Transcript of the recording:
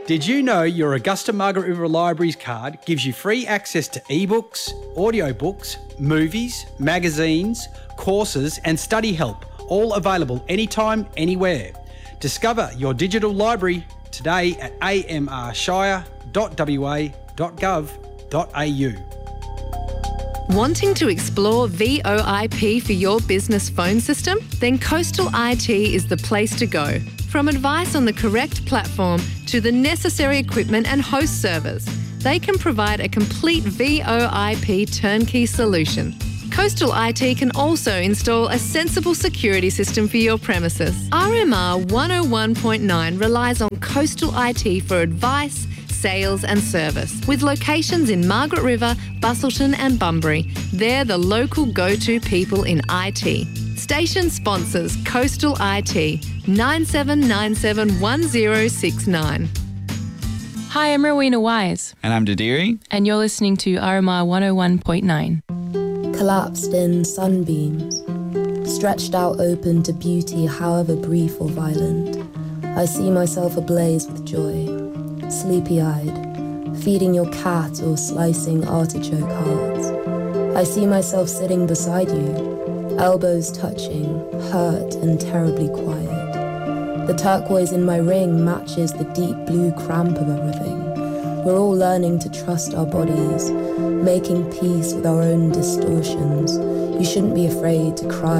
Did you know your Augusta Margaret River Libraries card gives you free access to ebooks, audiobooks, movies, magazines, courses and study help, all available anytime, anywhere. Discover your digital library today at amrshire.wa.gov.au. Wanting to explore VoIP for your business phone system? Then Coastal IT is the place to go. From advice on the correct platform to the necessary equipment and host servers, they can provide a complete VoIP turnkey solution. Coastal IT can also install a sensible security system for your premises. RMR 101.9 relies on Coastal IT for advice, sales and service. With locations in Margaret River, Busselton and Bunbury, they're the local go-to people in IT. Station sponsors Coastal IT 97971069. Hi, I'm Rowena Wise. And I'm Didiri. And you're listening to RMR 101.9. Collapsed in sunbeams, stretched out open to beauty however brief or violent, I see myself ablaze with joy, sleepy-eyed, feeding your cat or slicing artichoke hearts. I see myself sitting beside you, elbows touching, hurt and terribly quiet. The turquoise in my ring matches the deep blue cramp of everything. We're all learning to trust our bodies, making peace with our own distortions. You shouldn't be afraid to cry